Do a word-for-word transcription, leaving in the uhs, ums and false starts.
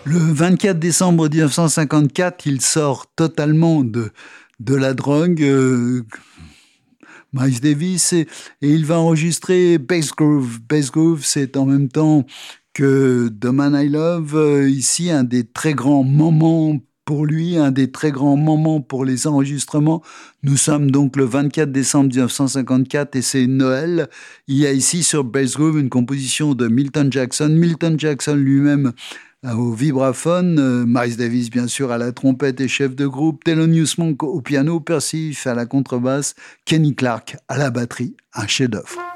Le vingt-quatre décembre mille neuf cent cinquante-quatre, il sort totalement de, de la drogue, euh, Miles Davis, et, et il va enregistrer Bass Groove. Bass Groove, c'est en même temps que The Man I Love, euh, ici, un des très grands moments pour lui, un des très grands moments pour les enregistrements. Nous sommes donc le vingt-quatre décembre mille neuf cent cinquante-quatre et c'est Noël. Il y a ici sur Bass Groove une composition de Milton Jackson. Milton Jackson lui-même au vibraphone, euh, Miles Davis bien sûr à la trompette et chef de groupe, Thelonious Monk au piano, Percy à la contrebasse, Kenny Clarke à la batterie, un chef-d'œuvre.